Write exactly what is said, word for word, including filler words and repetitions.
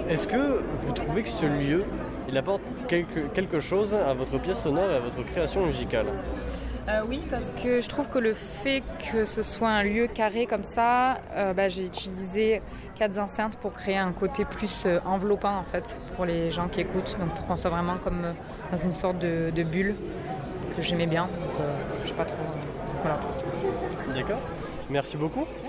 Est-ce que vous trouvez que ce lieu, il apporte quelque, quelque chose à votre pièce sonore et à votre création musicale ? Euh, oui, parce que je trouve que le fait que ce soit un lieu carré comme ça, euh, bah, j'ai utilisé quatre enceintes pour créer un côté plus euh, enveloppant en fait pour les gens qui écoutent, donc pour qu'on soit vraiment comme euh, dans une sorte de, de bulle que j'aimais bien. Donc, euh, je sais pas trop. Euh, voilà. D'accord. Merci beaucoup.